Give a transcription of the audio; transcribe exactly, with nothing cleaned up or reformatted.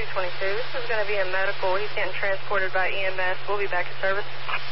twenty-two. This is going to be a medical. He's getting transported by E M S. We'll be back in service.